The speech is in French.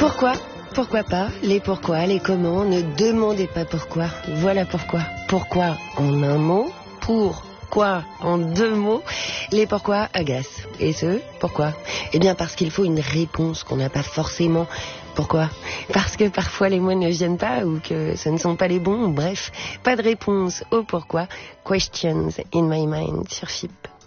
Pourquoi? Pourquoi pas? Les pourquoi, les comment, ne demandez pas pourquoi. Voilà pourquoi. Pourquoi en un mot? Pourquoi en deux mots? Les pourquoi agacent. Et ce, pourquoi? Eh bien parce qu'il faut une réponse qu'on n'a pas forcément. Pourquoi? Parce que parfois les mots ne viennent pas ou que ce ne sont pas les bons. Bref, pas de réponse au pourquoi. Questions in my mind sur FIP.